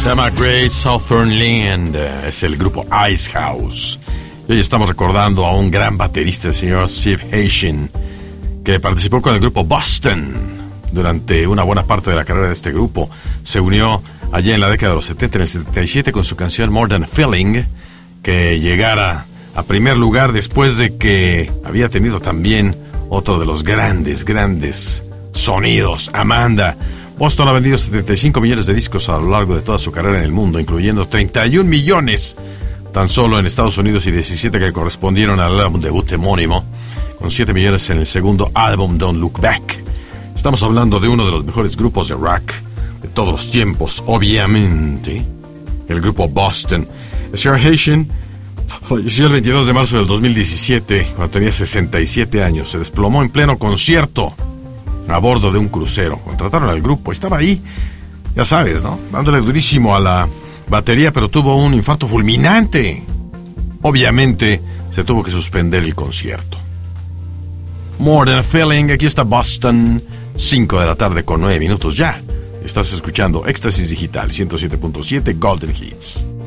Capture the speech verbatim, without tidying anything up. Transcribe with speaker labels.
Speaker 1: Se llama Great Southern Land, es el grupo Icehouse. Y hoy estamos recordando a un gran baterista, el señor Steve Haitian, que participó con el grupo Boston durante una buena parte de la carrera de este grupo. Se unió allá en la década de los setenta, en el setenta y siete, con su canción More Than a Feeling, que llegara a primer lugar después de que había tenido también otro de los grandes, grandes sonidos, Amanda. Boston ha vendido setenta y cinco millones de discos a lo largo de toda su carrera en el mundo, incluyendo treinta y un millones tan solo en Estados Unidos y diecisiete que correspondieron al álbum debut homónimo, con siete millones en el segundo álbum Don't Look Back. Estamos hablando de uno de los mejores grupos de rock de todos los tiempos, obviamente, el grupo Boston. El señor Haitian falleció el veintidós de marzo del dos mil diecisiete, cuando tenía sesenta y siete años. Se desplomó en pleno concierto a bordo de un crucero. Contrataron al grupo, estaba ahí, ya sabes, ¿no?, dándole durísimo a la batería, pero tuvo un infarto fulminante. Obviamente se tuvo que suspender el concierto. More Than a Feeling, aquí está Boston, cinco de la tarde con nueve minutos ya. Estás escuchando Éxtasis Digital ciento siete punto siete Golden Hits.